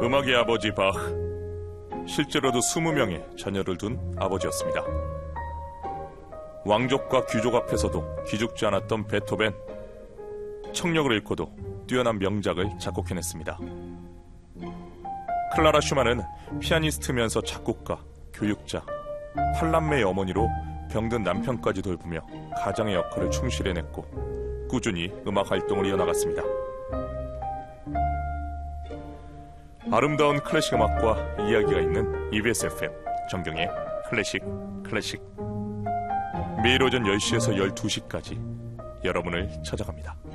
음악의 아버지 바흐, 실제로도 20명의 자녀를 둔 아버지였습니다. 왕족과 귀족 앞에서도 기죽지 않았던 베토벤, 청력을 잃고도 뛰어난 명작을 작곡해냈습니다. 클라라 슈만은 피아니스트면서 작곡가, 교육자, 8남매의 어머니로 병든 남편까지 돌보며 가장의 역할을 충실히 해냈고 꾸준히 음악 활동을 이어나갔습니다. 아름다운 클래식 음악과 이야기가 있는 EBS FM 정경의 클래식 매일 오전 10시에서 12시까지 여러분을 찾아갑니다.